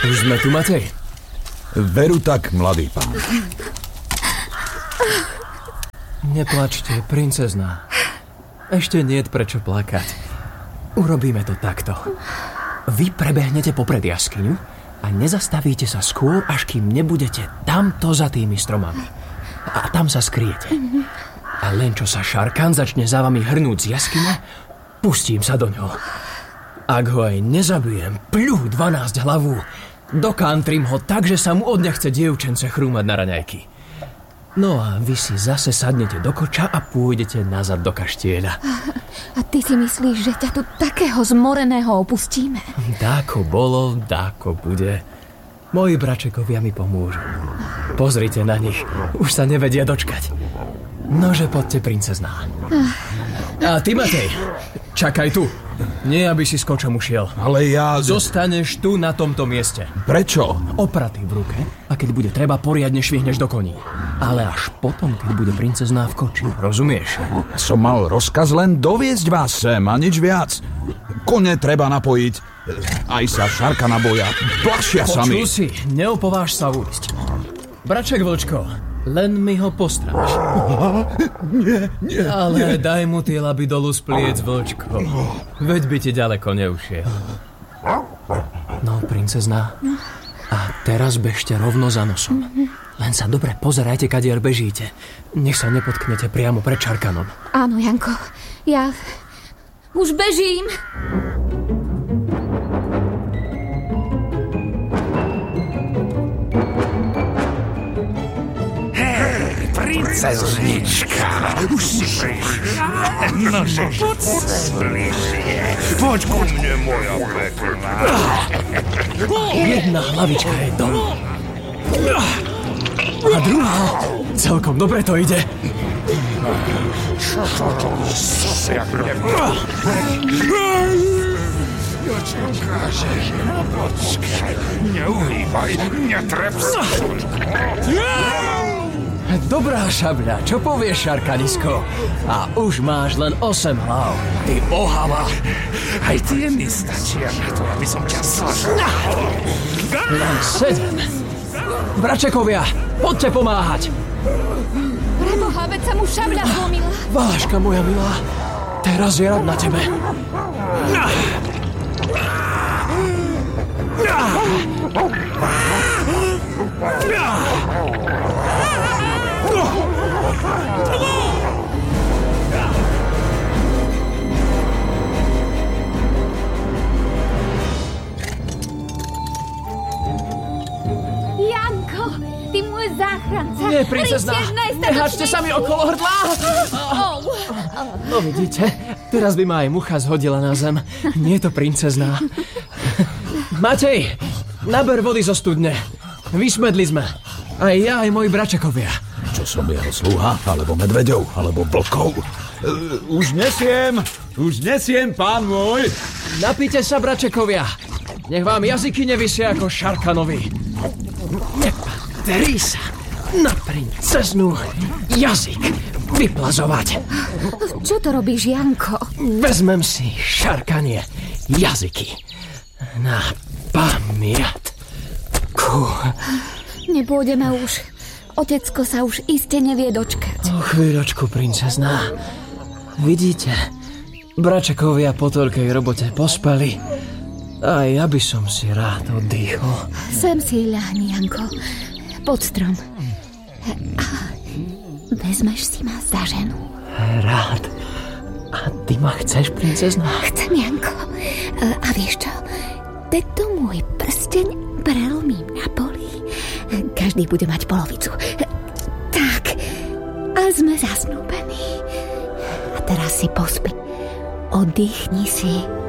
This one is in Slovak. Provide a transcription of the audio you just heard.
Už sme tu, Matej? Veru tak, mladý pán. Neplačte, princezná. Ešte niet prečo plakať. Urobíme to takto. Vy prebehnete popred jaskyňu a nezastavíte sa skôr, až kým nebudete tamto za tými stromami. A tam sa skryjete. A len čo sa Šarkan začne za vami hrnúť z jaskyne, pustím sa do ňoho. Ak ho aj nezabijem, pľu 12 hlavu, dokantrím ho tak, že sa mu odnechce dievčence chrúmať na raňajky. No a vy si zase sadnete do koča a pôjdete nazad do kaštieľa. A ty si myslíš, že ťa tu takého zmoreného opustíme? Dáko bolo, dáko bude. Moji bračekovia mi pomôžu. Pozrite na nich, už sa nevedia dočkať. Nože poďte, princezná. A ty, Matej, čakaj tu. Nie, aby si s kočom ušiel. Ale ja... Zostaneš tu na tomto mieste. Prečo? Opratý v ruke a keď bude treba, poriadne švihneš do koní. Ale až potom, keď bude princezná v koči. Rozumieš? Som mal rozkaz len doviesť vás sem a nič viac. Kone treba napojiť. Aj sa Šarkana boja. Plašia sa mi. Počul si, neopováž sa ujsť. Braček Vlčko, len mi ho postráž. Nie. Ale daj mu tie laby dolu z pliec, Vlčko. Veď by ti ďaleko neušiel. No, princezná. A teraz bežte rovno za nosom. Len sa dobre pozerajte, kadiaľ bežíte. Nech sa nepotknete priamo pred Šarkanom. Áno, Janko. Ja už bežím. Princeznička, už si prišla. Nože, poď sa bližšie. Poď ku mne, moja pekná. Jedna hlavička je dolu. A druhá. Celkom dobre to ide. Čo to siakne? Čo kážeš? Počkaj, neuhýbaj, netrep sa. Dobrá šabľa, čo povieš, Šarkanisko? A už máš len 8 hlav. Ty ohava. Aj tie mi stačia na to, aby som ťa zlažil. Len 7. Bračekovia, poďte pomáhať. Preboha, veď sa mu šabľa zlomila. Váška, moja milá, teraz je rad na tebe. Janko, ty môj záchranca. Nie, princezná, nehačte sa mi okolo hrdla. No vidíte, teraz by ma aj mucha zhodila na zem. Nie je to princezná. Matej, naber vody zo studne. Vysmedli sme. Aj ja, aj moji bračekovia. Čo som jeho sluha, alebo medveďov, alebo vlkov? Už nesiem, pán môj. Napíte sa, bračekovia. Nech vám jazyky nevisia ako Šarkanovi. Nepatrí sa na princeznú jazyk vyplazovať. Čo to robíš, Janko? Vezmem si, Šarkanie, jazyky na pamiatku. Nepôjdeme už. Otecko sa už iste nevie dočkať. O chvíľočku, princezná. Vidíte, bračekovia po toľkej robote pospali. A ja by som si rád oddychol. Sem si ľahni, Janko. Pod strom. A vezmeš si ma za ženu. Rád. A ty ma chceš, princezná? Chcem, Janko. A vieš čo? Tento môj prsteň prelomím na poli. Každý bude mať polovicu. Tak. A sme zasnúbení. A teraz si pospí. Oddychni si.